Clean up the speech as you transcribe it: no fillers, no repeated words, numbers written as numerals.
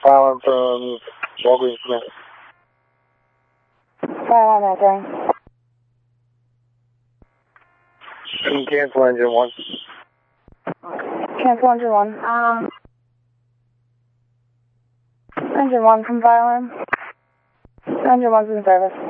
Fire alarm from Walgreens, come in. Fire alarm answering. Cancel engine 1. Cancel engine 1. Engine 1 from fire alarm. Engine 1's in service.